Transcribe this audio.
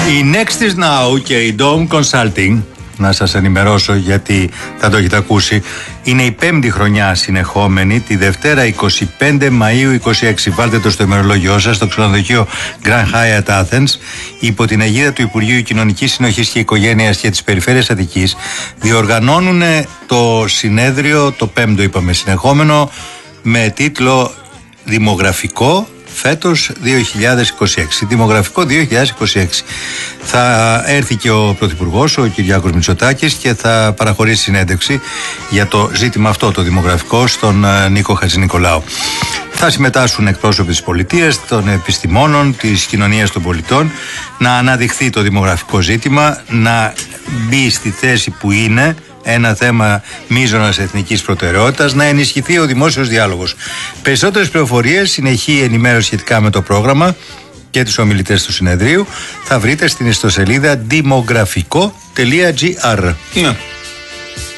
Η Next is Now και η Dome Consulting, να σας ενημερώσω γιατί θα το έχετε ακούσει, είναι η 5η χρονιά συνεχόμενη, τη Δευτέρα 25 Μαΐου 26. Βάλτε το στο ημερολόγιό σας, στο ξενοδοχείο Grand Hyatt Athens, υπό την αιγίδα του Υπουργείου Κοινωνικής Συνοχής και Οικογένειας και της Περιφέρειας Αττικής, διοργανώνουν το συνέδριο, το 5ο είπαμε συνεχόμενο, με τίτλο «Δημογραφικό φέτος 2026». Δημογραφικό 2026. Θα έρθει και ο Πρωθυπουργός, ο Κυριάκος Μητσοτάκης, και θα παραχωρήσει συνέντευξη για το ζήτημα αυτό, το δημογραφικό, στον Νίκο Χατζηνικολάου. Θα συμμετάσχουν εκπρόσωποι της πολιτείας, των επιστημόνων, της κοινωνίας των πολιτών, να αναδειχθεί το δημογραφικό ζήτημα, να μπει στη θέση που είναι ένα θέμα μείζωνας εθνικής προτεραιότητας, να ενισχυθεί ο δημόσιος διάλογος. Περισσότερες πληροφορίες, συνεχή ενημέρωση σχετικά με το πρόγραμμα και τους ομιλητές του συνεδρίου θα βρείτε στην ιστοσελίδα demografiko.gr.